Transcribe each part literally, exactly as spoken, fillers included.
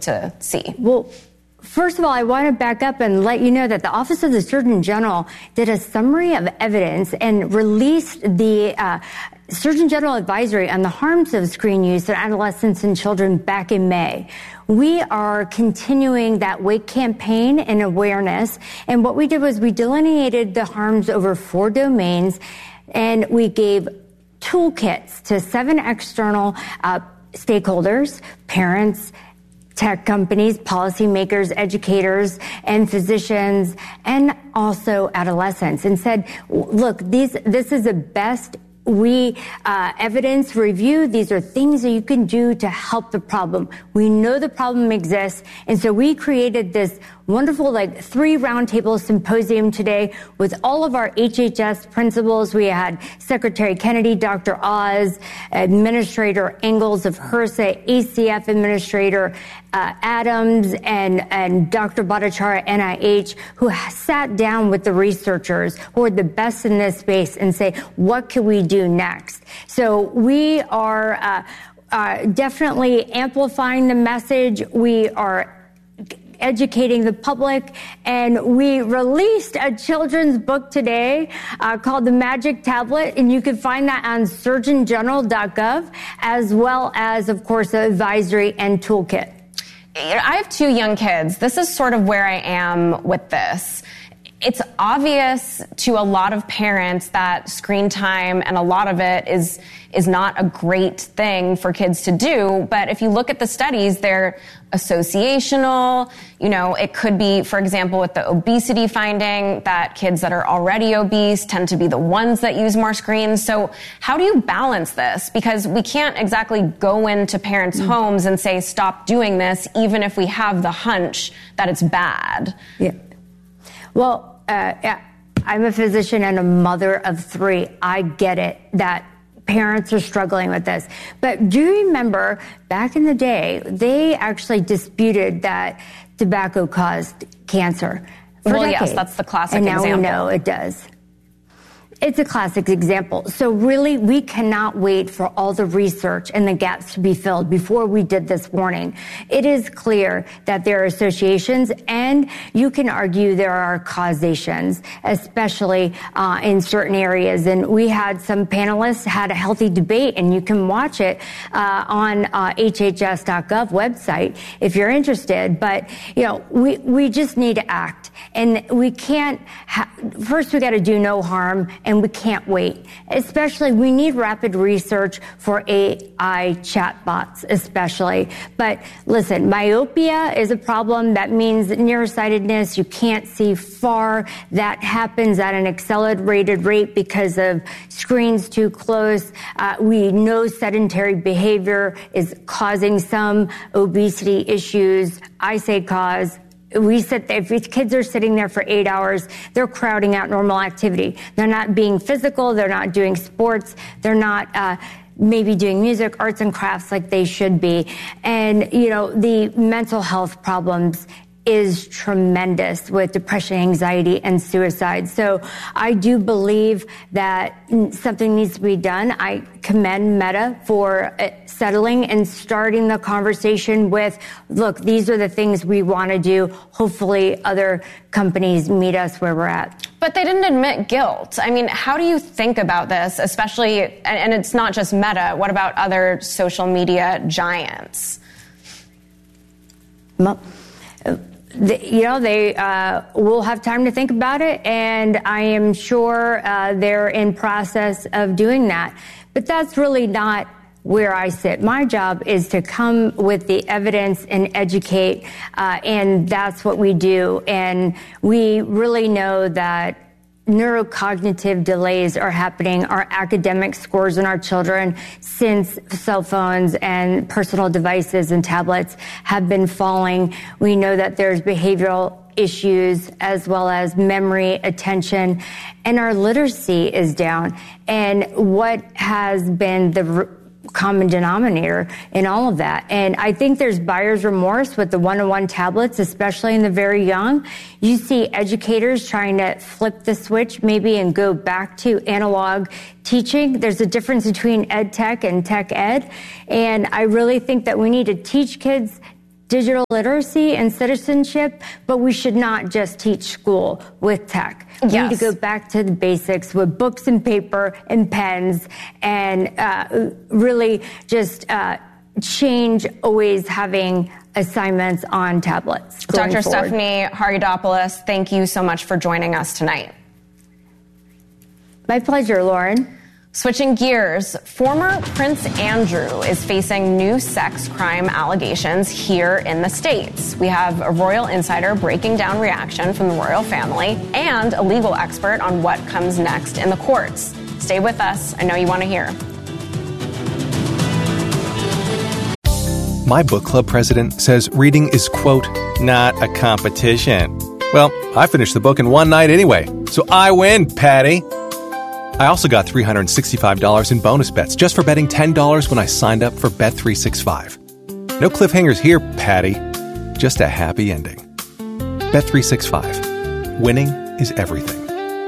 to see? Well, first of all, I want to back up and let you know that the Office of the Surgeon General did a summary of evidence and released the uh, Surgeon General advisory on the harms of screen use in adolescents and children back in May. We are continuing that Wake campaign and awareness. And what we did was we delineated the harms over four domains, and we gave toolkits to seven external uh, stakeholders, parents, tech companies, policymakers, educators, and physicians, and also adolescents, and said, look, these, this is the best we uh, evidence review. These are things that you can do to help the problem. We know the problem exists, and so we created this wonderful, like, three roundtable symposium today with all of our H H S principals. We had Secretary Kennedy, Doctor Oz, Administrator Engels of HRSA, A C F Administrator uh, Adams, and, and Doctor Bhattacharya, N I H, who sat down with the researchers who are the best in this space and say, what can we do next? So we are uh, uh, definitely amplifying the message. We are educating the public, and we released a children's book today uh, called The Magic Tablet, and you can find that on surgeon general dot gov, as well as, of course, the advisory and toolkit. I have two young kids. This is sort of where I am with this. It's obvious to a lot of parents that screen time, and a lot of it is is not a great thing for kids to do. But if you look at the studies, they're associational. You know, it could be, for example, with the obesity finding, that kids that are already obese tend to be the ones that use more screens. So how do you balance this? Because we can't exactly go into parents' mm-hmm. homes and say, stop doing this, even if we have the hunch that it's bad. Yeah. Well, uh, yeah, I'm a physician and a mother of three. I get it that parents are struggling with this. But do you remember back in the day, they actually disputed that tobacco caused cancer for Well, decades. yes, that's the classic and now example. we know it does. It's a classic example. So really, we cannot wait for all the research and the gaps to be filled before we did this warning. It is clear that there are associations, and you can argue there are causations, especially uh, in certain areas. And we had some panelists had a healthy debate, and you can watch it uh, on uh, H H S dot gov website if you're interested. But, you know, we, we just need to act. And we can't, ha- first we got to do no harm, and we can't wait. Especially, we need rapid research for A I chatbots, especially. But listen, myopia is a problem. That means nearsightedness. You can't see far. That happens at an accelerated rate because of screens too close. Uh, we know sedentary behavior is causing some obesity issues. I say cause. We sit there, if kids are sitting there for eight hours, they're crowding out normal activity. They're not being physical. They're not doing sports. They're not uh, maybe doing music, arts and crafts like they should be. And, you know, the mental health problems is tremendous with depression, anxiety, and suicide. So I do believe that something needs to be done. I commend Meta for settling and starting the conversation with, look, these are the things we want to do. Hopefully other companies meet us where we're at. But they didn't admit guilt. I mean, how do you think about this, especially, and it's not just Meta, what about other social media giants? Well, The, you know, they uh, will have time to think about it, and I am sure uh, they're in process of doing that. But that's really not where I sit. My job is to come with the evidence and educate, uh, and that's what we do. And we really know that neurocognitive delays are happening. Our academic scores in our children since cell phones and personal devices and tablets have been falling. We know that there's behavioral issues as well as memory, attention, and our literacy is down. And what has been the common denominator in all of that? And I think there's buyer's remorse with the one-on-one tablets, especially in the very young. You see educators trying to flip the switch maybe and go back to analog teaching. There's a difference between ed tech and tech ed. And I really think that we need to teach kids digital literacy and citizenship, but we should not just teach school with tech. We Yes. need to go back to the basics with books and paper and pens and uh, really just uh, change always having assignments on tablets. going Doctor forward. Stephanie Hariadopoulos, thank you so much for joining us tonight. My pleasure, Lauren. Switching gears, former Prince Andrew is facing new sex crime allegations here in the States. We have a royal insider breaking down reaction from the royal family and a legal expert on what comes next in the courts. Stay with us. I know you want to hear. My book club president says reading is, quote, not a competition. Well, I finished the book in one night anyway, so I win, Patty. I also got three hundred sixty-five dollars in bonus bets just for betting ten dollars when I signed up for Bet three sixty-five. No cliffhangers here, Patty. Just a happy ending. Bet three sixty-five. Winning is everything.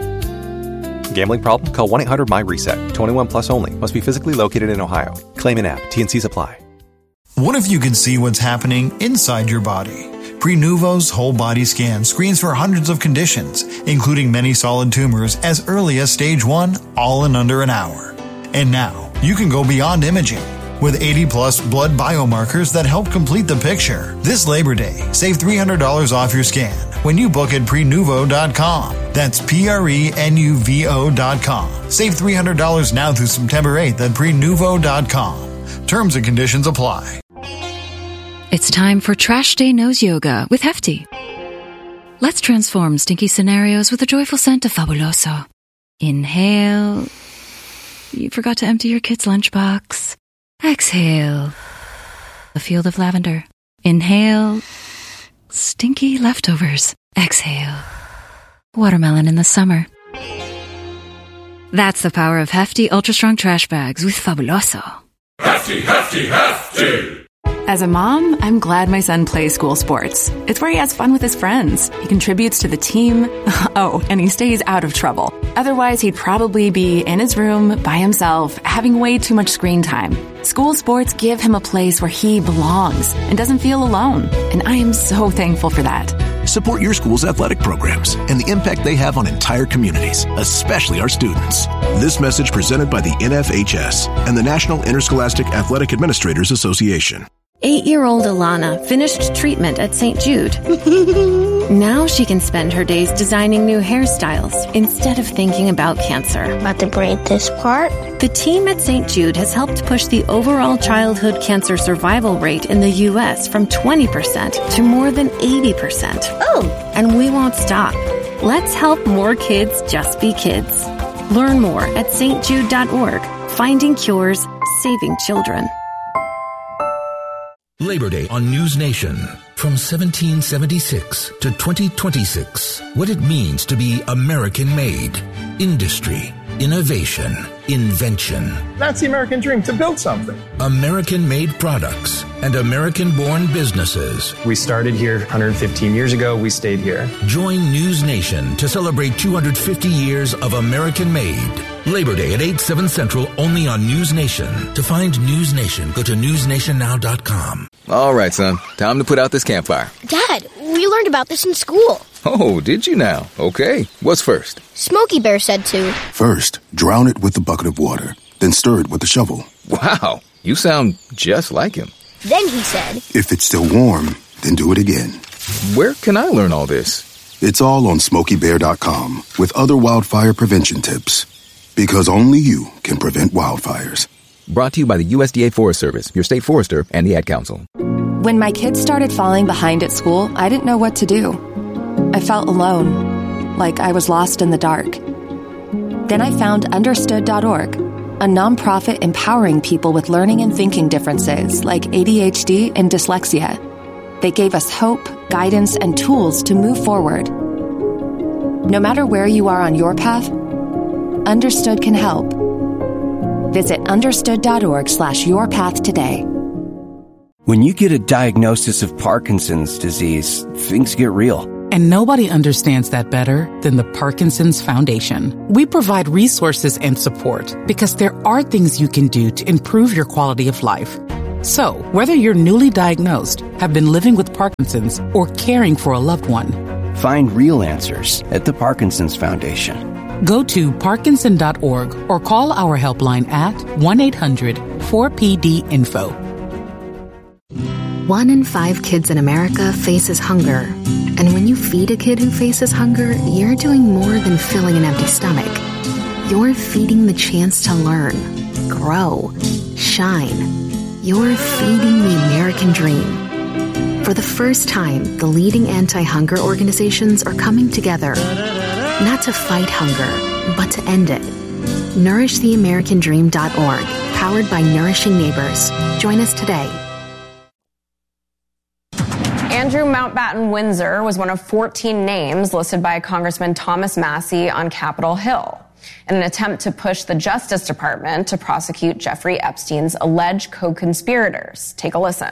Gambling problem? Call one eight hundred M Y reset. twenty-one plus only. Must be physically located in Ohio. Claim in app. T N Cs apply. What if you could see what's happening inside your body? Prenuvo's whole body scan screens for hundreds of conditions, including many solid tumors as early as stage one, all in under an hour. And now, you can go beyond imaging with eighty plus blood biomarkers that help complete the picture. This Labor Day, save three hundred dollars off your scan when you book at prenuvo dot com. That's P R E N U V O dot com. Save three hundred dollars now through September eighth at prenuvo dot com. Terms and conditions apply. It's time for Trash Day Nose Yoga with Hefty. Let's transform stinky scenarios with the joyful scent of Fabuloso. Inhale. You forgot to empty your kid's lunchbox. Exhale. A field of lavender. Inhale. Stinky leftovers. Exhale. Watermelon in the summer. That's the power of Hefty Ultra Strong Trash Bags with Fabuloso. Hefty, hefty, hefty! As a mom, I'm glad my son plays school sports. It's where he has fun with his friends. He contributes to the team. Oh, and he stays out of trouble. Otherwise, he'd probably be in his room by himself, having way too much screen time. School sports give him a place where he belongs and doesn't feel alone. And I am so thankful for that. Support your school's athletic programs and the impact they have on entire communities, especially our students. This message presented by the N F H S and the National Interscholastic Athletic Administrators Association. Eight-year-old Alana finished treatment at Saint Jude. Now she can spend her days designing new hairstyles instead of thinking about cancer. About to braid this part? The team at Saint Jude has helped push the overall childhood cancer survival rate in the U S from twenty percent to more than eighty percent. Oh! And we won't stop. Let's help more kids just be kids. Learn more at s t jude dot org. Finding cures, saving children. Labor Day on News Nation. From seventeen seventy-six to twenty twenty-six. What it means to be American-made. Industry. Innovation. Invention. That's the American dream, to build something. American-made products and American-born businesses. We started here one hundred fifteen years ago. We stayed here. Join News Nation to celebrate two hundred fifty years of American-made. Labor Day at eight, seven Central, only on News Nation. To find News Nation, go to news nation now dot com. All right, son. Time to put out this campfire. Dad, we learned about this in school. Oh, did you now? Okay. What's first? Smokey Bear said to. First, drown it with a bucket of water, then stir it with a shovel. Wow, you sound just like him. Then he said, if it's still warm, then do it again. Where can I learn all this? It's all on smokey bear dot com with other wildfire prevention tips. Because only you can prevent wildfires. Brought to you by the U S D A Forest Service, your state forester, and the Ad Council. When my kids started falling behind at school, I didn't know what to do. I felt alone, like I was lost in the dark. Then I found understood dot org, a nonprofit empowering people with learning and thinking differences like A D H D and dyslexia. They gave us hope, guidance, and tools to move forward. No matter where you are on your path, Understood can help. Visit understood dot org slash your path today. When you get a diagnosis of Parkinson's disease, things get real. And nobody understands that better than the Parkinson's Foundation. We provide resources and support because there are things you can do to improve your quality of life. So, whether you're newly diagnosed, have been living with Parkinson's, or caring for a loved one, find real answers at the Parkinson's Foundation. Go to Parkinson dot org or call our helpline at one eight hundred four P D info. One in five kids in America faces hunger. And when you feed a kid who faces hunger, you're doing more than filling an empty stomach. You're feeding the chance to learn, grow, shine. You're feeding the American dream. For the first time, the leading anti-hunger organizations are coming together, not to fight hunger, but to end it. nourish the american dream dot org, powered by Nourishing Neighbors. Join us today. Andrew Mountbatten Windsor was one of fourteen names listed by Congressman Thomas Massie on Capitol Hill in an attempt to push the Justice Department to prosecute Jeffrey Epstein's alleged co-conspirators. Take a listen.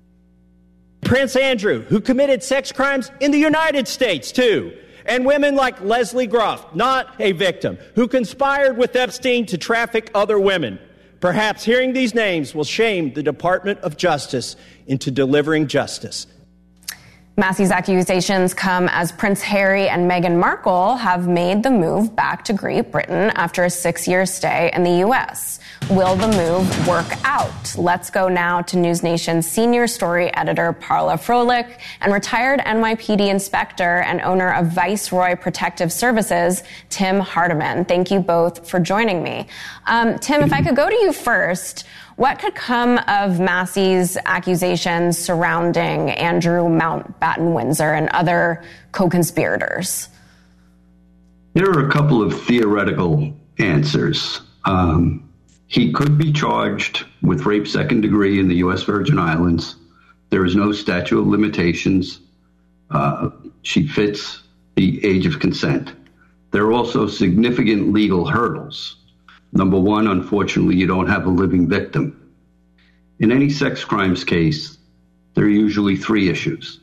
Prince Andrew, who committed sex crimes in the United States, too. And women like Leslie Groff, not a victim, who conspired with Epstein to traffic other women. Perhaps hearing these names will shame the Department of Justice into delivering justice. Massie's accusations come as Prince Harry and Meghan Markle have made the move back to Great Britain after a six-year stay in the U S. Will the move work out? Let's go now to News Nation's senior story editor, Parla Froelich, and retired N Y P D inspector and owner of Viceroy Protective Services, Tim Hardiman. Thank you both for joining me. Um, Tim, if I could go to you first, what could come of Massie's accusations surrounding Andrew Mountbatten Windsor and other co-conspirators? There are a couple of theoretical answers. Um, he could be charged with rape second degree in the U S Virgin Islands. There is no statute of limitations. Uh, she fits the age of consent. There are also significant legal hurdles. Number one, unfortunately, you don't have a living victim. In any sex crimes case, there are usually three issues.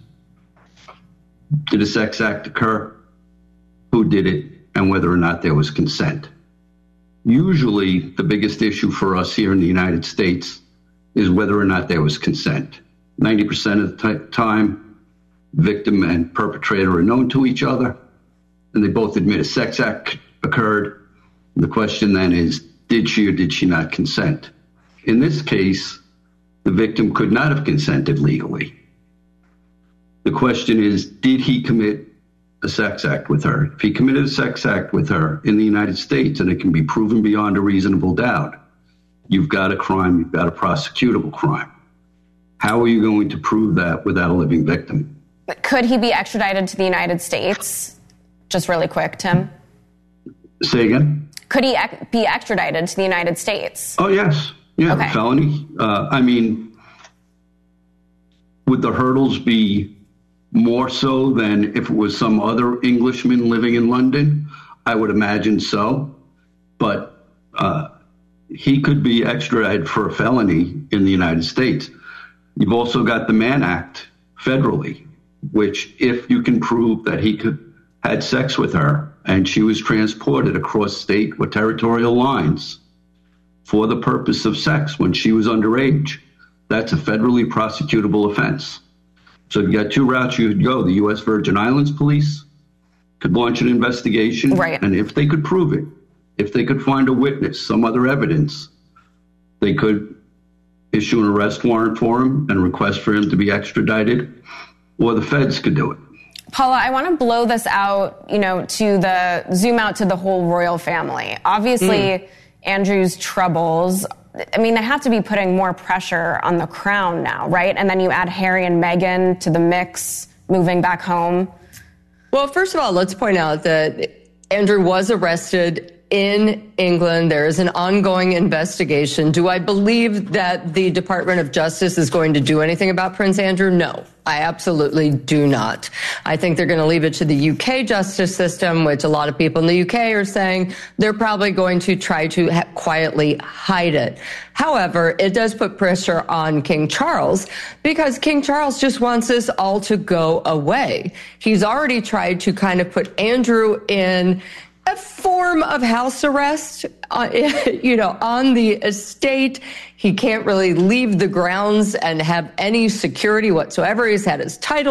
Did a sex act occur? Who did it? And whether or not there was consent. Usually, the biggest issue for us here in the United States is whether or not there was consent. ninety percent of the t- time, victim and perpetrator are known to each other, and they both admit a sex act occurred. The question then is, did she or did she not consent? In this case, the victim could not have consented legally. The question is, did he commit a sex act with her? If he committed a sex act with her in the United States and it can be proven beyond a reasonable doubt, you've got a crime, you've got a prosecutable crime. How are you going to prove that without a living victim? But could he be extradited to the United States? Just really quick, Tim. Say again? Could he ec- be extradited to the United States? Oh, yes. Yeah, okay. Felony. Uh, I mean, would the hurdles be more so than if it was some other Englishman living in London? I would imagine so. But uh, he could be extradited for a felony in the United States. You've also got the Mann Act federally, which if you can prove that he could had sex with her and she was transported across state or territorial lines for the purpose of sex when she was underage, that's a federally prosecutable offense. So you've got two routes you could go. The U S Virgin Islands police could launch an investigation. Right. And if they could prove it, if they could find a witness, some other evidence, they could issue an arrest warrant for him and request for him to be extradited, or the feds could do it. Paula, I want to blow this out, you know, to the zoom out to the whole royal family. Obviously, mm. Andrew's troubles, I mean, they have to be putting more pressure on the crown now, right? And then you add Harry and Meghan to the mix, moving back home. Well, first of all, let's point out that Andrew was arrested in England. There is an ongoing investigation. Do I believe that the Department of Justice is going to do anything about Prince Andrew? No, I absolutely do not. I think they're going to leave it to the U K justice system, which a lot of people in the U K are saying they're probably going to try to ha- quietly hide it. However, it does put pressure on King Charles because King Charles just wants this all to go away. He's already tried to kind of put Andrew in a a form of house arrest, uh, you know, on the estate. He can't really leave the grounds and have any security whatsoever. He's had his title